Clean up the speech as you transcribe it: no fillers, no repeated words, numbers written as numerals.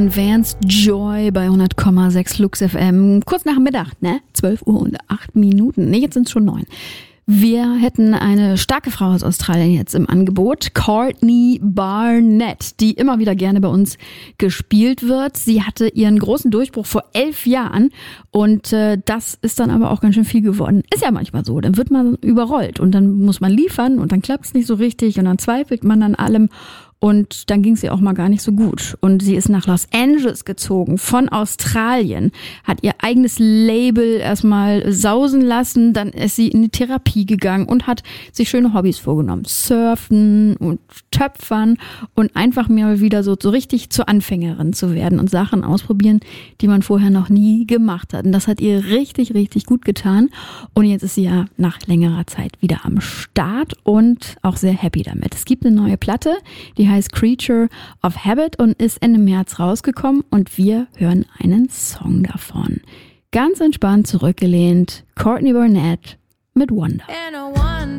Vance Joy bei 100,6 Lux FM. Kurz nach Mittag, 12 Uhr und 8 Minuten. Jetzt sind es schon 9. Wir hätten eine starke Frau aus Australien jetzt im Angebot, Courtney Barnett, die immer wieder gerne bei uns gespielt wird. Sie hatte ihren großen Durchbruch vor 11 Jahren und das ist dann aber auch ganz schön viel geworden. Ist ja manchmal so, dann wird man überrollt und dann muss man liefern und dann klappt es nicht so richtig und dann zweifelt man an allem. Und dann ging es ihr auch mal gar nicht so gut. Und sie ist nach Los Angeles gezogen, von Australien, hat ihr eigenes Label erstmal sausen lassen, dann ist sie in die Therapie gegangen und hat sich schöne Hobbys vorgenommen. Surfen und Töpfern und einfach mal wieder so richtig zur Anfängerin zu werden und Sachen ausprobieren, die man vorher noch nie gemacht hat. Und das hat ihr richtig, richtig gut getan. Und jetzt ist sie ja nach längerer Zeit wieder am Start und auch sehr happy damit. Es gibt eine neue Platte, die heißt Creature of Habit und ist Ende März rausgekommen und wir hören einen Song davon. Ganz entspannt zurückgelehnt, Courtney Barnett mit Wonder.